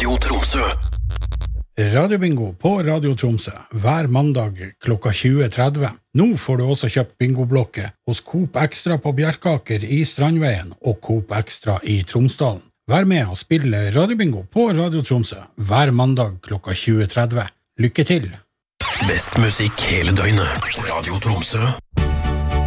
Radio Tromsø. Radiobingo på Radio Tromsø hver mandag klokka 20.30. Nå får du også kjøpt bingoblokke hos Coop Extra på Bjerkaker i Strandveien og Coop Extra i Tromsdalen. Vær med og spille Radiobingo på Radio Tromsø hver mandag klokka 20.30. Lykke til! Best musikk hele døgnet. Radio Tromsø.